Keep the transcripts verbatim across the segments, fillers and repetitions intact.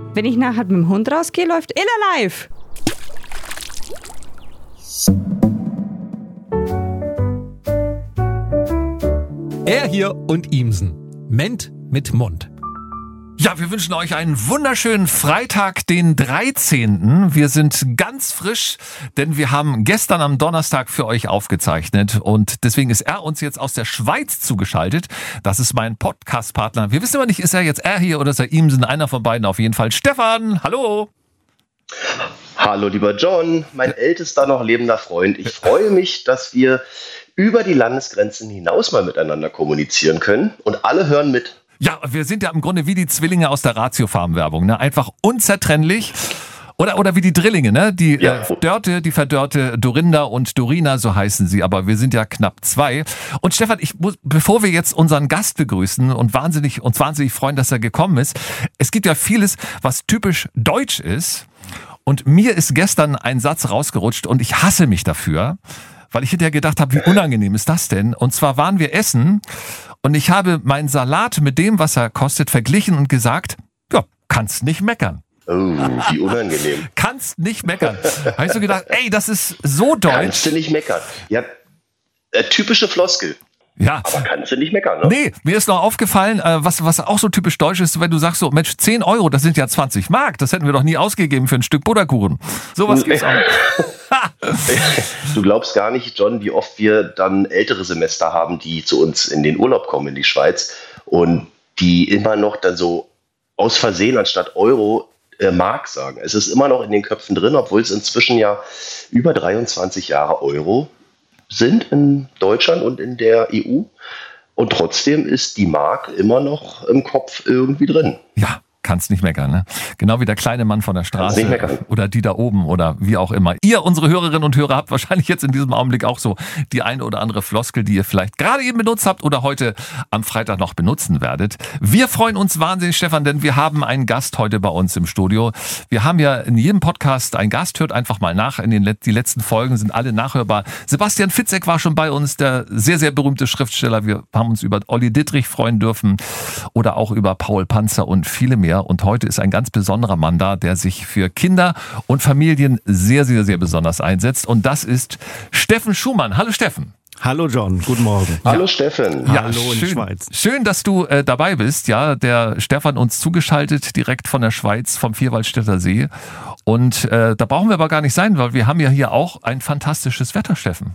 Wenn ich nachher mit dem Hund rausgehe, läuft Ella live. Er hier und Ihmsen. Ment mit Mund. Ja, wir wünschen euch einen wunderschönen Freitag, den dreizehnten Wir sind ganz frisch, denn wir haben gestern am Donnerstag für euch aufgezeichnet und deswegen ist er uns jetzt aus der Schweiz zugeschaltet. Das ist mein Podcast-Partner. Wir wissen aber nicht, ist er jetzt er hier oder ist er Ihmsen? Einer von beiden auf jeden Fall. Stefan, hallo! Hallo lieber John, mein ältester noch lebender Freund. Ich freue mich, dass wir über die Landesgrenzen hinaus mal miteinander kommunizieren können und alle hören mit. Ja, wir sind ja im Grunde wie die Zwillinge aus der Ratio-Farm-Werbung, ne? Einfach unzertrennlich. Oder, oder wie die Drillinge, ne? Die ja. äh, Dörte, die verdörrte Dorinda und Dorina, so heißen sie, aber wir sind ja knapp zwei. Und Stefan, ich muss, bevor wir jetzt unseren Gast begrüßen und wahnsinnig, uns wahnsinnig freuen, dass er gekommen ist, es gibt ja vieles, was typisch deutsch ist. Und mir ist gestern ein Satz rausgerutscht und ich hasse mich dafür, weil ich hinterher gedacht habe, wie unangenehm ist das denn? Und zwar waren wir essen und ich habe meinen Salat mit dem, was er kostet, verglichen und gesagt, ja, kannst nicht meckern. Oh, wie unangenehm. Kannst nicht meckern. Habe ich so gedacht, ey, das ist so deutsch. Kannst du nicht meckern. Ja, äh, typische Floskel. Ja. Aber kannst du nicht meckern, ne? Nee, mir ist noch aufgefallen, äh, was, was auch so typisch deutsch ist, wenn du sagst so, Mensch, zehn Euro, das sind ja zwanzig Mark, das hätten wir doch nie ausgegeben für ein Stück Butterkuchen. Sowas gibt's auch. Du glaubst gar nicht, John, wie oft wir dann ältere Semester haben, die zu uns in den Urlaub kommen in die Schweiz und die immer noch dann so aus Versehen anstatt Euro äh, Mark sagen. Es ist immer noch in den Köpfen drin, obwohl es inzwischen ja über dreiundzwanzig Jahre Euro sind in Deutschland und in der E U. Und trotzdem ist die Mark immer noch im Kopf irgendwie drin. Ja. Kannst nicht meckern, ne? Genau wie der kleine Mann von der Straße oder die da oben oder wie auch immer. Ihr, unsere Hörerinnen und Hörer, habt wahrscheinlich jetzt in diesem Augenblick auch so die eine oder andere Floskel, die ihr vielleicht gerade eben benutzt habt oder heute am Freitag noch benutzen werdet. Wir freuen uns wahnsinnig, Stefan, denn wir haben einen Gast heute bei uns im Studio. Wir haben ja in jedem Podcast einen Gast, hört einfach mal nach. In den Let- die letzten Folgen sind alle nachhörbar. Sebastian Fitzek war schon bei uns, der sehr, sehr berühmte Schriftsteller. Wir haben uns über Olli Dittrich freuen dürfen oder auch über Paul Panzer und viele mehr. Und heute ist ein ganz besonderer Mann da, der sich für Kinder und Familien sehr, sehr, sehr besonders einsetzt. Und das ist Steffen Schumann. Hallo Steffen. Hallo John, guten Morgen. Hallo Steffen. Ja, Hallo in schön, die Schweiz. Schön, dass du äh, dabei bist. Ja, der Stefan uns zugeschaltet, direkt von der Schweiz, vom Vierwaldstätter See. Und äh, da brauchen wir aber gar nicht sein, weil wir haben ja hier auch ein fantastisches Wetter, Steffen.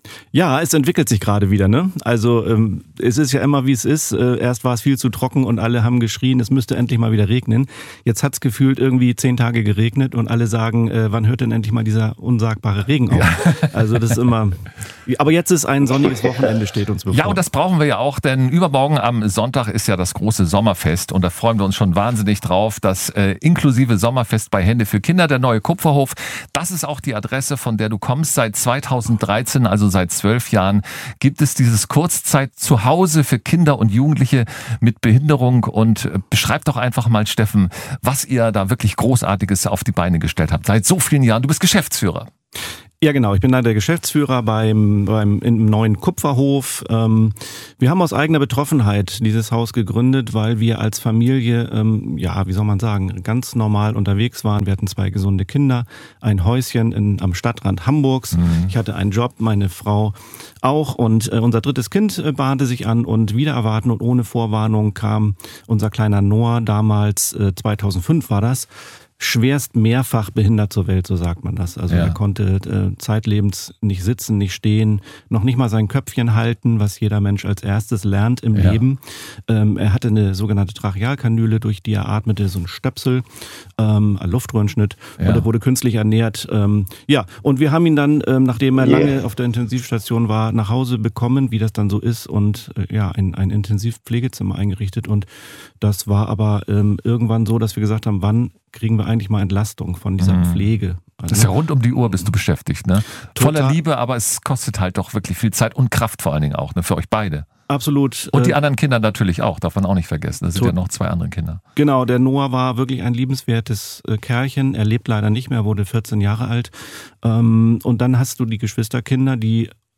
Ja, es entwickelt sich gerade wieder, ne? Also ähm, es ist ja immer, wie es ist. Äh, erst war es viel zu trocken und alle haben geschrien, es müsste endlich mal wieder regnen. Jetzt hat es gefühlt irgendwie zehn Tage geregnet und alle sagen, äh, wann hört denn endlich mal dieser unsagbare Regen auf? Ja. Also das ist immer... Aber jetzt ist ein sonniges Wochenende, steht uns bevor. Ja, und das brauchen wir ja auch, denn übermorgen am Sonntag ist ja das große Sommerfest und da freuen wir uns schon wahnsinnig drauf. Das äh, inklusive Sommerfest bei Hände für Kinder, der neue Kupferhof. Das ist auch die Adresse, von der du kommst. Seit zweitausenddreizehn, also seit zwölf Jahren, gibt es dieses Kurzzeit Zuhause für Kinder und Jugendliche mit Behinderung. Und äh, beschreib doch einfach mal, Steffen, was ihr da wirklich Großartiges auf die Beine gestellt habt. Seit so vielen Jahren. Du bist Geschäftsführer. Ja, genau. Ich bin da der Geschäftsführer beim, beim im neuen Kupferhof. Ähm, wir haben aus eigener Betroffenheit dieses Haus gegründet, weil wir als Familie, ähm, ja, wie soll man sagen, ganz normal unterwegs waren. Wir hatten zwei gesunde Kinder, ein Häuschen in, am Stadtrand Hamburgs. Mhm. Ich hatte einen Job, meine Frau auch. Und äh, unser drittes Kind äh, bahnte sich an und wider Erwarten und ohne Vorwarnung kam unser kleiner Noah, damals äh, zweitausendfünf war das, schwerst mehrfach behindert zur Welt, so sagt man das. Also ja. Er konnte äh, zeitlebens nicht sitzen, nicht stehen, noch nicht mal sein Köpfchen halten, was jeder Mensch als erstes lernt im ja. Leben. Ähm, er hatte eine sogenannte Trachealkanüle, durch die er atmete, so ein Stöpsel, ähm, ein Luftröhrenschnitt ja. und er wurde künstlich ernährt. Ähm, ja, und wir haben ihn dann, ähm, nachdem er yeah. lange auf der Intensivstation war, nach Hause bekommen, wie das dann so ist und äh, ja, ein, ein Intensivpflegezimmer eingerichtet und das war aber ähm, irgendwann so, dass wir gesagt haben, wann kriegen wir eigentlich mal Entlastung von dieser mhm. Pflege. Das ist ja rund um die Uhr bist du beschäftigt, ne? Total. Voller Liebe, aber es kostet halt doch wirklich viel Zeit und Kraft vor allen Dingen auch, ne? Für euch beide. Absolut. Und die anderen Kinder natürlich auch, darf man auch nicht vergessen. Das sind to- ja noch zwei andere Kinder. Genau, der Noah war wirklich ein liebenswertes äh, Kerlchen. Er lebt leider nicht mehr, wurde vierzehn Jahre alt. Ähm, und dann hast du die Geschwisterkinder, die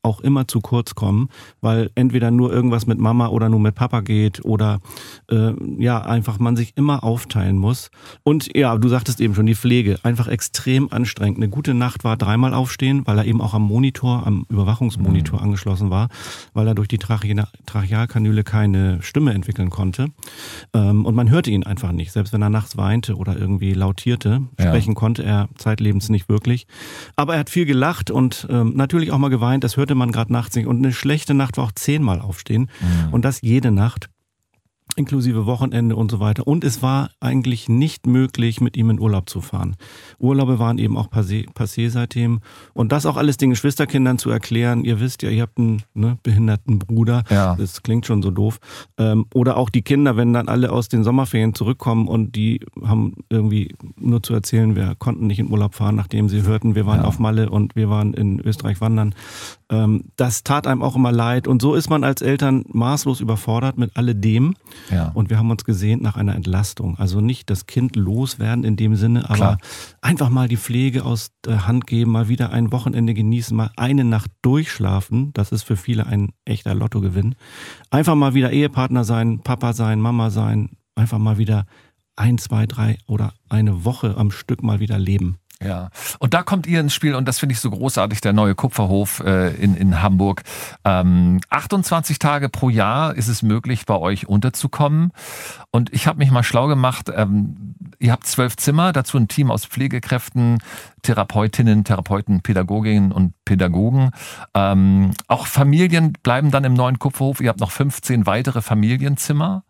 auch immer zu kurz kommen, weil entweder nur irgendwas mit Mama oder nur mit Papa geht oder äh, ja, einfach man sich immer aufteilen muss. Und ja, du sagtest eben schon, die Pflege, einfach extrem anstrengend. Eine gute Nacht war dreimal aufstehen, weil er eben auch am Monitor, am Überwachungsmonitor mhm. angeschlossen war, weil er durch die Trache- Trachealkanüle keine Stimme entwickeln konnte. Ähm, und man hörte ihn einfach nicht, selbst wenn er nachts weinte oder irgendwie lautierte. Ja. Sprechen konnte er zeitlebens nicht wirklich. Aber er hat viel gelacht und ähm, natürlich auch mal geweint, das hörte man gerade nachts nicht. Und eine schlechte Nacht war auch zehnmal aufstehen. Mhm. Und das jede Nacht. Inklusive Wochenende und so weiter. Und es war eigentlich nicht möglich, mit ihm in Urlaub zu fahren. Urlaube waren eben auch passé, passé seitdem. Und das auch alles den Geschwisterkindern zu erklären. Ihr wisst ja, ihr habt einen ne, behinderten Bruder. Ja. Das klingt schon so doof. Ähm, oder auch die Kinder, wenn dann alle aus den Sommerferien zurückkommen und die haben irgendwie nur zu erzählen, wir konnten nicht in Urlaub fahren, nachdem sie hörten, wir waren ja. auf Malle und wir waren in Österreich wandern. Ähm, das tat einem auch immer leid. Und so ist man als Eltern maßlos überfordert mit alledem. Ja. Und wir haben uns gesehnt nach einer Entlastung. Also nicht das Kind loswerden in dem Sinne, aber Klar. einfach mal die Pflege aus der Hand geben, mal wieder ein Wochenende genießen, mal eine Nacht durchschlafen. Das ist für viele ein echter Lottogewinn. Einfach mal wieder Ehepartner sein, Papa sein, Mama sein. Einfach mal wieder ein, zwei, drei oder eine Woche am Stück mal wieder leben. Ja, und da kommt ihr ins Spiel und das finde ich so großartig, der neue Kupferhof äh, in, in Hamburg. Ähm, achtundzwanzig Tage pro Jahr ist es möglich, bei euch unterzukommen. Und ich habe mich mal schlau gemacht, ähm, ihr habt zwölf Zimmer, dazu ein Team aus Pflegekräften, Therapeutinnen, Therapeuten, Pädagoginnen und Pädagogen. Ähm, auch Familien bleiben dann im neuen Kupferhof. Ihr habt noch fünfzehn weitere Familienzimmer.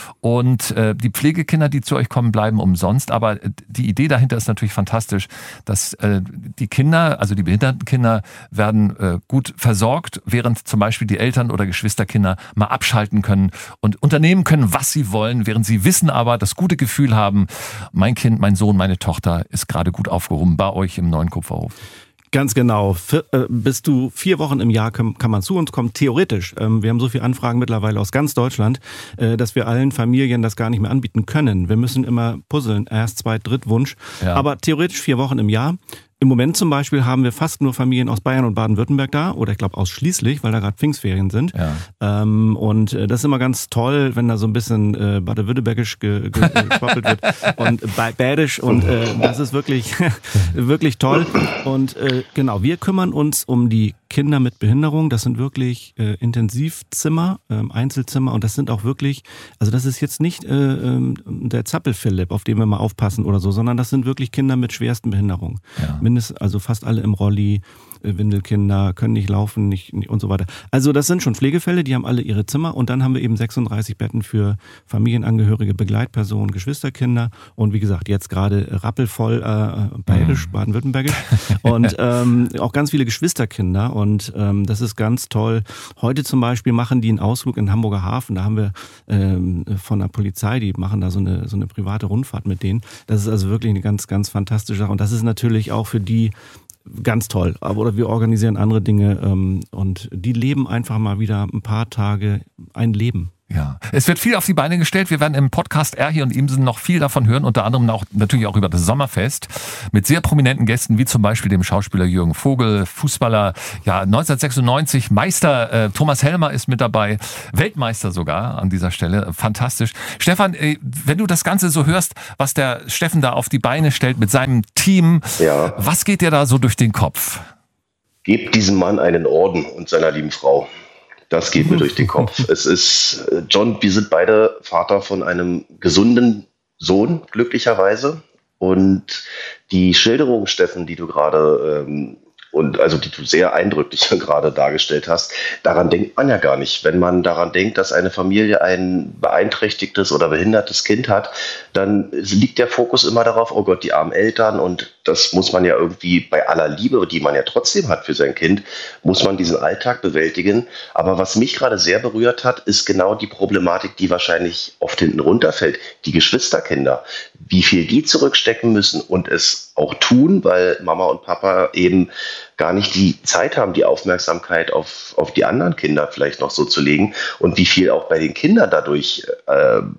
Und äh, die Pflegekinder, die zu euch kommen, bleiben umsonst. Aber die Idee dahinter ist natürlich fantastisch, dass äh, die Kinder, also die behinderten Kinder, werden äh, gut versorgt, während zum Beispiel die Eltern oder Geschwisterkinder mal abschalten können und unternehmen können, was sie wollen, während sie wissen aber, das gute Gefühl haben, mein Kind, mein Sohn, meine Tochter ist gerade gut aufgehoben bei euch im neuen Kupferhof. Ganz genau. Für, äh, bis zu vier Wochen im Jahr kann, kann man zu uns kommen, theoretisch. Ähm, wir haben so viele Anfragen mittlerweile aus ganz Deutschland, äh, dass wir allen Familien das gar nicht mehr anbieten können. Wir müssen immer puzzeln, erst, zweit, dritt Wunsch. Ja. Aber theoretisch vier Wochen im Jahr. Im Moment zum Beispiel haben wir fast nur Familien aus Bayern und Baden-Württemberg da, oder ich glaube ausschließlich, weil da gerade Pfingstferien sind. Ja. Ähm, und äh, das ist immer ganz toll, wenn da so ein bisschen äh, baden-württembergisch ge- ge- geschwappelt wird und äh, badisch und äh, das ist wirklich, wirklich toll. Und äh, genau, wir kümmern uns um die Kinder mit Behinderung. Das sind wirklich äh, Intensivzimmer, äh, Einzelzimmer und das sind auch wirklich, also das ist jetzt nicht äh, äh, der Zappel-Philipp, auf den wir mal aufpassen oder so, sondern das sind wirklich Kinder mit schwersten Behinderungen. Ja. Mindest, also fast alle im Rolli, Windelkinder, können nicht laufen nicht, nicht und so weiter. Also das sind schon Pflegefälle, die haben alle ihre Zimmer und dann haben wir eben sechsunddreißig Betten für Familienangehörige, Begleitpersonen, Geschwisterkinder und wie gesagt, jetzt gerade rappelvoll äh, bayerisch, mhm. baden-württembergisch und ähm, auch ganz viele Geschwisterkinder und ähm, das ist ganz toll. Heute zum Beispiel machen die einen Ausflug in den Hamburger Hafen, da haben wir ähm, von der Polizei, die machen da so eine, so eine private Rundfahrt mit denen. Das ist also wirklich eine ganz, ganz fantastische Sache und das ist natürlich auch für die ganz toll. Oder wir organisieren andere Dinge ähm, und die leben einfach mal wieder ein paar Tage ein Leben. Ja, es wird viel auf die Beine gestellt. Wir werden im Podcast Erhi und Imsen noch viel davon hören, unter anderem auch natürlich auch über das Sommerfest mit sehr prominenten Gästen, wie zum Beispiel dem Schauspieler Jürgen Vogel, Fußballer, ja neunzehnhundertsechsundneunzig, Meister äh, Thomas Helmer ist mit dabei, Weltmeister sogar an dieser Stelle, fantastisch. Stefan, äh, wenn du das Ganze so hörst, was der Steffen da auf die Beine stellt mit seinem Team, ja. Was geht dir da so durch den Kopf? Gebt diesem Mann einen Orden und seiner lieben Frau. Das geht mir durch den Kopf. Es ist, John, wir sind beide Vater von einem gesunden Sohn, glücklicherweise. Und die Schilderung, Steffen, die du gerade, ähm, und also die du sehr eindrücklich gerade dargestellt hast, daran denkt man ja gar nicht. Wenn man daran denkt, dass eine Familie ein beeinträchtigtes oder behindertes Kind hat, dann liegt der Fokus immer darauf, oh Gott, die armen Eltern, und das muss man ja irgendwie bei aller Liebe, die man ja trotzdem hat für sein Kind, muss man diesen Alltag bewältigen. Aber was mich gerade sehr berührt hat, ist genau die Problematik, die wahrscheinlich oft hinten runterfällt. Die Geschwisterkinder, wie viel die zurückstecken müssen und es auch tun, weil Mama und Papa eben gar nicht die Zeit haben, die Aufmerksamkeit auf, auf die anderen Kinder vielleicht noch so zu legen, und wie viel auch bei den Kindern dadurch äh,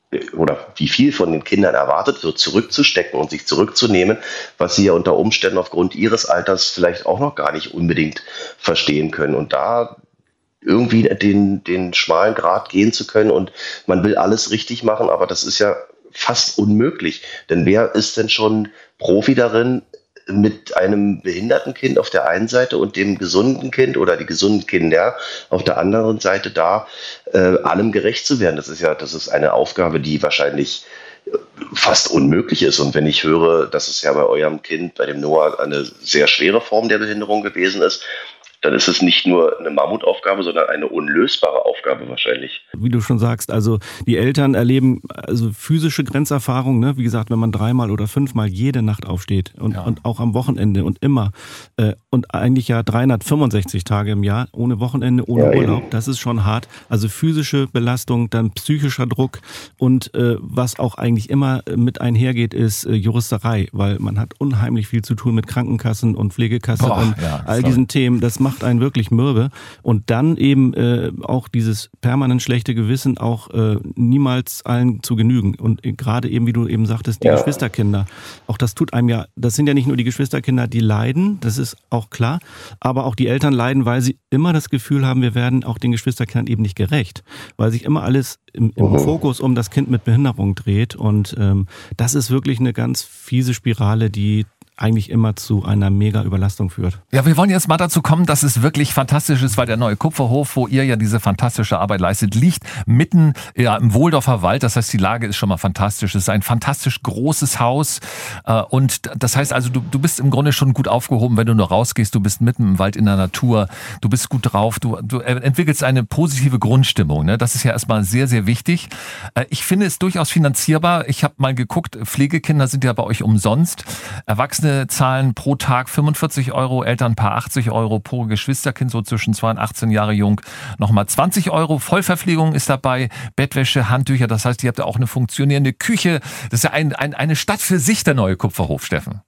oder wie viel von den Kindern erwartet wird, zurückzustecken und sich zurückzunehmen, was sie ja unter Umständen aufgrund ihres Alters vielleicht auch noch gar nicht unbedingt verstehen können. Und da irgendwie den, den schmalen Grat gehen zu können und man will alles richtig machen, aber das ist ja fast unmöglich. Denn wer ist denn schon Profi darin, mit einem behinderten Kind auf der einen Seite und dem gesunden Kind oder die gesunden Kinder auf der anderen Seite da äh, allem gerecht zu werden? Das ist ja, das ist eine Aufgabe, die wahrscheinlich fast unmöglich ist. Und wenn ich höre, dass es ja bei eurem Kind, bei dem Noah, eine sehr schwere Form der Behinderung gewesen ist, dann ist es nicht nur eine Mammutaufgabe, sondern eine unlösbare Aufgabe wahrscheinlich. Wie du schon sagst, also die Eltern erleben also physische Grenzerfahrungen, ne? Wie gesagt, wenn man dreimal oder fünfmal jede Nacht aufsteht und, ja. und auch am Wochenende und immer äh, und eigentlich ja dreihundertfünfundsechzig Tage im Jahr, ohne Wochenende, ohne ja, Urlaub, eben. Das ist schon hart. Also physische Belastung, dann psychischer Druck und äh, was auch eigentlich immer mit einhergeht, ist äh, Juristerei, weil man hat unheimlich viel zu tun mit Krankenkassen und Pflegekassen Boah, und ja, all diesen Themen. Das macht einen wirklich mürbe. Und dann eben äh, auch dieses permanent schlechte Gewissen, auch äh, niemals allen zu genügen. Und äh, gerade eben, wie du eben sagtest, die ja. Geschwisterkinder. Auch das tut einem ja, das sind ja nicht nur die Geschwisterkinder, die leiden, das ist auch klar, aber auch die Eltern leiden, weil sie immer das Gefühl haben, wir werden auch den Geschwisterkindern eben nicht gerecht. Weil sich immer alles im, im mhm. Fokus um das Kind mit Behinderung dreht. Und ähm, das ist wirklich eine ganz fiese Spirale, die eigentlich immer zu einer Mega-Überlastung führt. Ja, wir wollen jetzt mal dazu kommen, dass es wirklich fantastisch ist, weil der neue Kupferhof, wo ihr ja diese fantastische Arbeit leistet, liegt mitten ja, im Wohldorfer Wald. Das heißt, die Lage ist schon mal fantastisch. Es ist ein fantastisch großes Haus. Und das heißt also, du, du bist im Grunde schon gut aufgehoben, wenn du nur rausgehst. Du bist mitten im Wald in der Natur. Du bist gut drauf. Du, du entwickelst eine positive Grundstimmung. Ne? Das ist ja erstmal sehr, sehr wichtig. Ich finde es durchaus finanzierbar. Ich habe mal geguckt, Pflegekinder sind ja bei euch umsonst. Erwachsene zahlen pro Tag fünfundvierzig Euro, Elternpaar achtzig Euro, pro Geschwisterkind so zwischen zwei und achtzehn Jahre jung nochmal zwanzig Euro. Vollverpflegung ist dabei, Bettwäsche, Handtücher, das heißt, ihr habt ja auch eine funktionierende Küche. Das ist ja ein, ein, eine Stadt für sich, der neue Kupferhof, Steffen.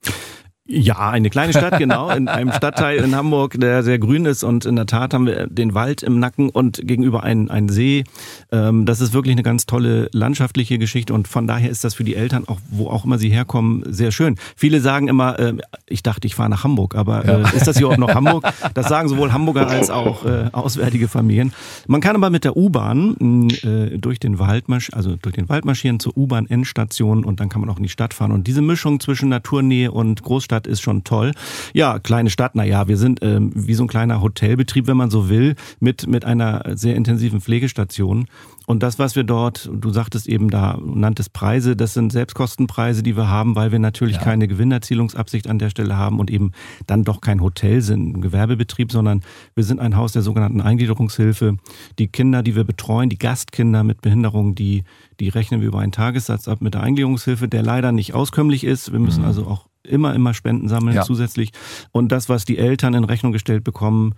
Ja, eine kleine Stadt, genau, in einem Stadtteil in Hamburg, der sehr grün ist und in der Tat haben wir den Wald im Nacken und gegenüber einen, einen See. Das ist wirklich eine ganz tolle landschaftliche Geschichte und von daher ist das für die Eltern, auch wo auch immer sie herkommen, sehr schön. Viele sagen immer, ich dachte, ich fahre nach Hamburg, aber ja. ist das hier auch noch Hamburg? Das sagen sowohl Hamburger als auch auswärtige Familien. Man kann aber mit der U-Bahn durch den Wald, also durch den Wald marschieren zur U-Bahn-Endstation und dann kann man auch in die Stadt fahren. Und diese Mischung zwischen Naturnähe und Großstadt ist schon toll. Ja, kleine Stadt, naja, wir sind ähm, wie so ein kleiner Hotelbetrieb, wenn man so will, mit, mit einer sehr intensiven Pflegestation. Und das, was wir dort, du sagtest eben da, nanntest Preise, das sind Selbstkostenpreise, die wir haben, weil wir natürlich ja. keine Gewinnerzielungsabsicht an der Stelle haben und eben dann doch kein Hotel sind, ein Gewerbebetrieb, sondern wir sind ein Haus der sogenannten Eingliederungshilfe. Die Kinder, die wir betreuen, die Gastkinder mit Behinderung, die, die rechnen wir über einen Tagessatz ab mit der Eingliederungshilfe, der leider nicht auskömmlich ist. Wir müssen mhm. also auch immer, immer Spenden sammeln ja. zusätzlich. Und das, was die Eltern in Rechnung gestellt bekommen,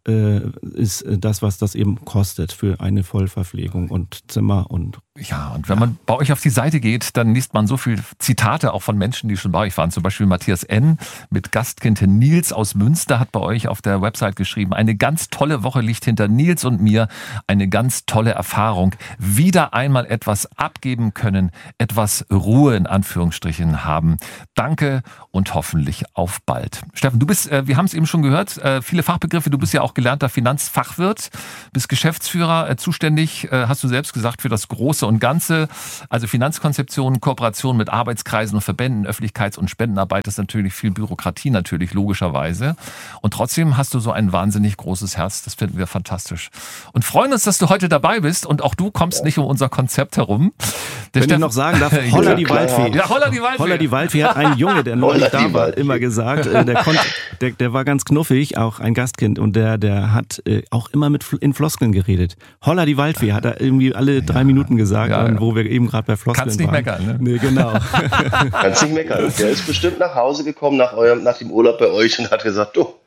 ist das, was das eben kostet für eine Vollverpflegung und Zimmer und ja, und wenn man bei euch auf die Seite geht, dann liest man so viele Zitate auch von Menschen, die schon bei euch waren. Zum Beispiel Matthias N. mit Gastkind Nils aus Münster hat bei euch auf der Website geschrieben, eine ganz tolle Woche liegt hinter Nils und mir, eine ganz tolle Erfahrung. Wieder einmal etwas abgeben können, etwas Ruhe in Anführungsstrichen haben. Danke und hoffentlich auf bald. Steffen, du bist, wir haben es eben schon gehört, viele Fachbegriffe, du bist ja auch gelernter Finanzfachwirt, bist Geschäftsführer, zuständig, hast du selbst gesagt, für das große und Ganze, also Finanzkonzeption, Kooperation mit Arbeitskreisen und Verbänden, Öffentlichkeits- und Spendenarbeit, das ist natürlich viel Bürokratie natürlich, logischerweise. Und trotzdem hast du so ein wahnsinnig großes Herz, das finden wir fantastisch. Und freuen uns, dass du heute dabei bist und auch du kommst ja. nicht um unser Konzept herum. Der Wenn Steff- ich noch sagen darf, Holla ja, die Waldfee. Ja, Holla die Waldfee. Holla die Waldfee hat ein Junge, der neulich da war, immer gesagt, der, konnte, der, der war ganz knuffig, auch ein Gastkind und der, der hat auch immer mit in Floskeln geredet. Holla die Waldfee hat er irgendwie alle drei ja. Minuten gesagt. Ja, ja. Wo wir eben gerade bei Floskeln Kannst nicht waren. meckern, ne? Nee, genau. Kannst nicht meckern. Der ist bestimmt nach Hause gekommen nach eurem, nach dem Urlaub bei euch und hat gesagt, du,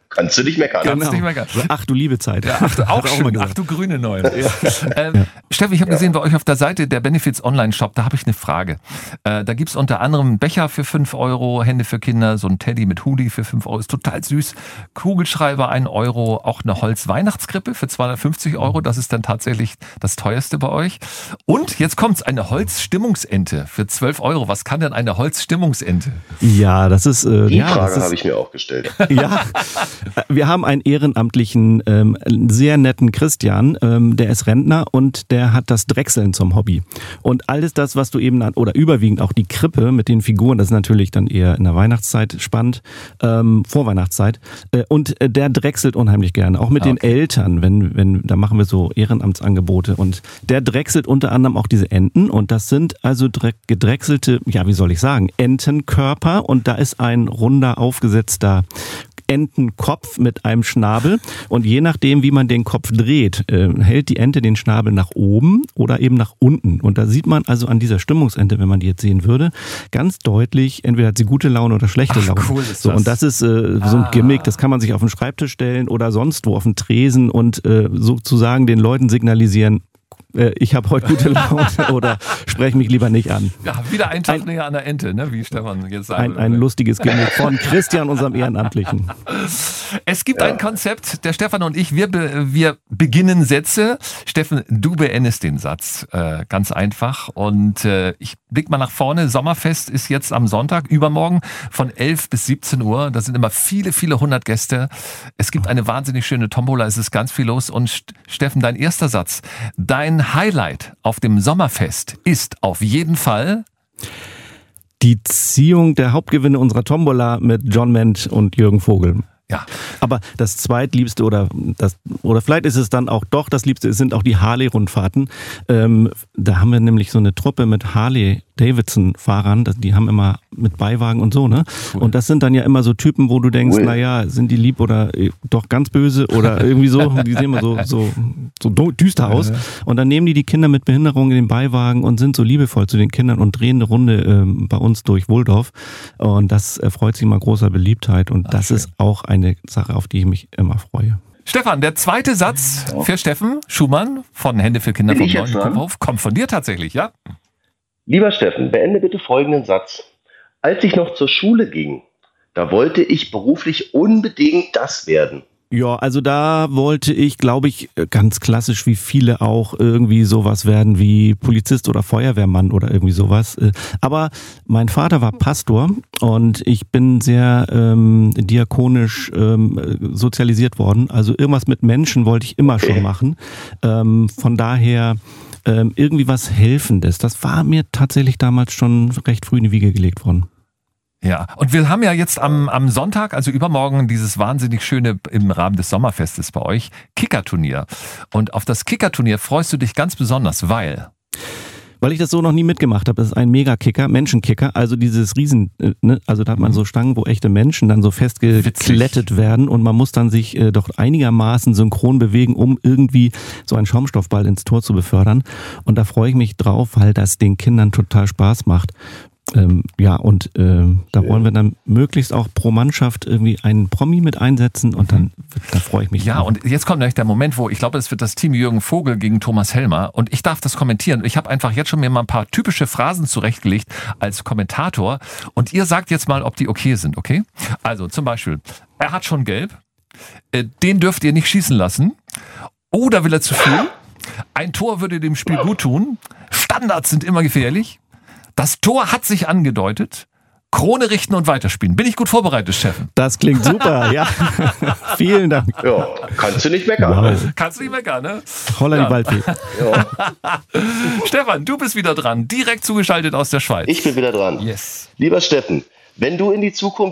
Kannst du nicht meckern. Kannst du nicht meckern. Ach du liebe Zeit. Ja, ach, du, auch auch schön. Ach du grüne Neun. Ja. Ähm, ja. Steffen, ich habe ja. gesehen, bei euch auf der Seite der Benefits Online-Shop, da habe ich eine Frage. Äh, da gibt es unter anderem einen Becher für fünf Euro, Hände für Kinder, so ein Teddy mit Hoodie für fünf Euro, ist total süß. Kugelschreiber ein Euro, auch eine Holz-Weihnachtskrippe für zweihundertfünfzig Euro, das ist dann tatsächlich das teuerste bei euch. Und jetzt kommt's, eine Holzstimmungsente für zwölf Euro. Was kann denn eine Holzstimmungsente? Ja, das ist... Äh, Die ja, Frage habe ich mir auch gestellt. Ja, wir haben einen ehrenamtlichen, ähm, sehr netten Christian, ähm, der ist Rentner und der hat das Drechseln zum Hobby. Und alles das, was du eben, oder überwiegend auch die Krippe mit den Figuren, das ist natürlich dann eher in der Weihnachtszeit spannend, ähm, Vorweihnachtszeit. Äh, und äh, der drechselt unheimlich gerne, auch mit ah, okay. den Eltern, wenn, wenn, da machen wir so Ehrenamtsangebote. Und der drechselt unter anderem auch diese Enten und das sind also gedrechselte, ja, wie soll ich sagen, Entenkörper und da ist ein runder, aufgesetzter Entenkopf mit einem Schnabel und je nachdem, wie man den Kopf dreht, äh, hält die Ente den Schnabel nach oben oder eben nach unten. Und da sieht man also an dieser Stimmungsente, wenn man die jetzt sehen würde, ganz deutlich, entweder hat sie gute Laune oder schlechte Ach, Laune. Cool ist so, das. Und das ist äh, so ein ah. Gimmick, das kann man sich auf den Schreibtisch stellen oder sonst wo auf den Tresen und äh, sozusagen den Leuten signalisieren, ich habe heute gute Laune oder spreche mich lieber nicht an. Ja, wieder ein Tag ein, näher an der Ente, ne? Wie Stefan jetzt sagt. Ein, ein lustiges Gimmick von Christian, unserem Ehrenamtlichen. Es gibt ja. ein Konzept, der Stefan und ich, wir, wir beginnen Sätze. Steffen, du beendest den Satz. Äh, ganz einfach. Und äh, ich blick mal nach vorne. Sommerfest ist jetzt am Sonntag, übermorgen, von elf bis siebzehn Uhr. Da sind immer viele, viele hundert Gäste. Es gibt eine wahnsinnig schöne Tombola, es ist ganz viel los. Und Steffen, dein erster Satz. Dein Highlight auf dem Sommerfest ist auf jeden Fall die Ziehung der Hauptgewinne unserer Tombola mit John Ment und Jürgen Vogel. Ja. Aber das zweitliebste oder das oder vielleicht ist es dann auch doch das Liebste, es sind auch die Harley-Rundfahrten. Ähm, da haben wir nämlich so eine Truppe mit Harley-Davidson-Fahrern, die haben immer mit Beiwagen und so, ne? Cool. Und das sind dann ja immer so Typen, wo du denkst, cool. naja, sind die lieb oder doch ganz böse oder irgendwie so, die sehen immer so, so, so düster aus. Und dann nehmen die die Kinder mit Behinderung in den Beiwagen und sind so liebevoll zu den Kindern und drehen eine Runde ähm, bei uns durch Wohldorf. Und das erfreut sich mal großer Beliebtheit und Ach, das schön. ist auch eine Sache, auf die ich mich immer freue. Stefan, der zweite Satz ja. für Steffen Schumann von Hände für Kinder vom Neuen Kupferhof kommt von dir tatsächlich, ja? Lieber Steffen, beende bitte folgenden Satz. Als ich noch zur Schule ging, da wollte ich beruflich unbedingt das werden. Ja, also da wollte ich, glaube ich, ganz klassisch wie viele auch irgendwie sowas werden wie Polizist oder Feuerwehrmann oder irgendwie sowas. Aber mein Vater war Pastor und ich bin sehr ähm, diakonisch ähm, sozialisiert worden. Also irgendwas mit Menschen wollte ich immer schon machen. Ähm, von daher ähm, irgendwie was Helfendes. Das war mir tatsächlich damals schon recht früh in die Wiege gelegt worden. Ja, und wir haben ja jetzt am, am Sonntag, also übermorgen, dieses wahnsinnig schöne im Rahmen des Sommerfestes bei euch, Kickerturnier. Und auf das Kickerturnier freust du dich ganz besonders, weil... Weil ich das so noch nie mitgemacht habe. Das ist ein Mega-Kicker, Menschenkicker, also dieses Riesen, ne? Also da hat man so Stangen, wo echte Menschen dann so festgeklettet werden und man muss dann sich äh, doch einigermaßen synchron bewegen, um irgendwie so einen Schaumstoffball ins Tor zu befördern. Und da freue ich mich drauf, weil das den Kindern total Spaß macht. Ähm, ja, und äh, da wollen wir dann möglichst auch pro Mannschaft irgendwie einen Promi mit einsetzen und dann, da freue ich mich. Ja, drauf. Und jetzt kommt gleich der Moment, wo ich glaube, es wird das Team Jürgen Vogel gegen Thomas Helmer und ich darf das kommentieren. Ich habe einfach jetzt schon mir mal ein paar typische Phrasen zurechtgelegt als Kommentator und ihr sagt jetzt mal, ob die okay sind, okay? Also zum Beispiel, er hat schon gelb, äh, den dürft ihr nicht schießen lassen oder will er zu viel? Ein Tor würde dem Spiel gut tun, Standards sind immer gefährlich. Das Tor hat sich angedeutet. Krone richten und weiterspielen. Bin ich gut vorbereitet, Steffen? Das klingt super, ja. Vielen Dank. Ja, kannst du nicht meckern. Wow. Kannst du nicht meckern, ne? Holla ja. die Waldfee. Ja. Stefan, du bist wieder dran. Direkt zugeschaltet aus der Schweiz. Ich bin wieder dran. Yes. Lieber Steffen, wenn du in die Zukunft